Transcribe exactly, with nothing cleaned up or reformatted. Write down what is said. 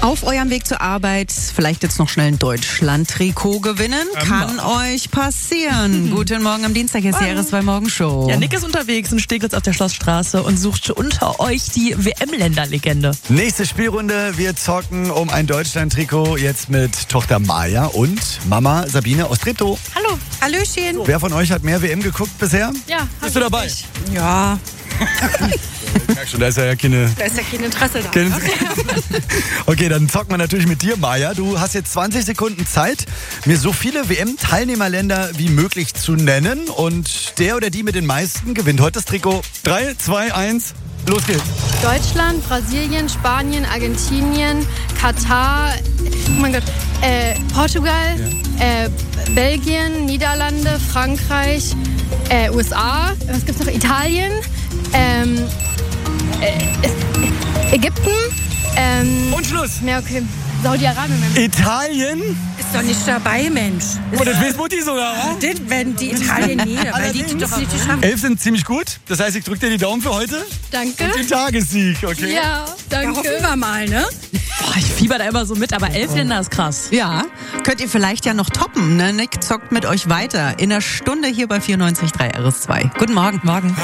Auf eurem Weg zur Arbeit vielleicht jetzt noch schnell ein Deutschland-Trikot gewinnen. Kann euch passieren. Guten Morgen am Dienstag, hier ist die R S zwei Morgenshow. Ja, Nick ist unterwegs in Steglitz auf der Schlossstraße und sucht unter euch die W M-Länderlegende. Nächste Spielrunde, wir zocken um ein Deutschland-Trikot jetzt mit Tochter Maja und Mama Sabine aus Treptow. Hallo. Hallöchen. Wer von euch hat mehr W M geguckt bisher? Ja, Bist du dabei? Ich. Ja. Ich merk schon, da ist ja keine... Da ist ja kein Interesse da. Kein Okay, dann zocken wir natürlich mit dir, Maja. Du hast jetzt zwanzig Sekunden Zeit, mir so viele W M-Teilnehmerländer wie möglich zu nennen. Und der oder die mit den meisten gewinnt heute das Trikot. drei, zwei, eins, los geht's. Deutschland, Brasilien, Spanien, Argentinien, Katar, oh mein Gott, äh, Portugal, ja. äh, Belgien, Niederlande, Frankreich, äh, U S A, was gibt's noch? Italien, ähm, äh, Ägypten, ähm, Und Schluss. ja, okay, Saudi-Arabien. Italien? Ist doch nicht dabei, Mensch. Oh, das weiß Mutti sogar, wa? Das, wenn die Italien nie, weil die die doch nicht schaffen. Elf sind ziemlich gut. Das heißt, ich drücke dir die Daumen für heute. Danke. Den Tagessieg, okay? Ja, Ja, danke. hoffen wir mal, ne? Boah, ich fieber da immer so mit, aber elf Länder ist krass. Ja, könnt ihr vielleicht ja noch toppen. Ne? Nick zockt mit euch weiter in einer Stunde hier bei vierundneunzig Komma drei R S zwei. Guten Morgen. Morgen.